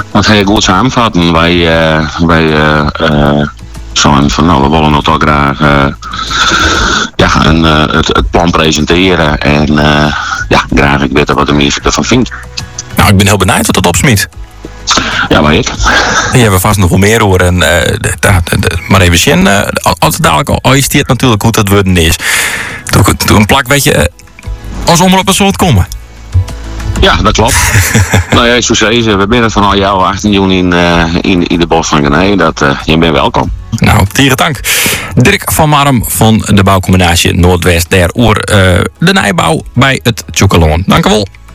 Dat ga je goed samenvatten. Wij zijn van, nou, we willen nog toch graag het plan presenteren. En graag ik weten wat de minister ervan vindt. Nou, ik ben heel benieuwd wat dat opsmiet. Ja, maar ik. Hier hebben we vast nog wel meer hoor. En, maar even zien, als het dadelijk al is het natuurlijk hoe dat worden is. Toen een plak, weet je, als omroep een soort komen. Ja, dat klopt. Nou ja, zo zei ze, we binnen van al jou 18 juni in de bos van Genee. Je bent welkom. Nou, tieren dank. Dirk van Marm van de bouwcombinatie Noordwest der oer de nijbouw bij het Tjoekeloon. Dank u wel.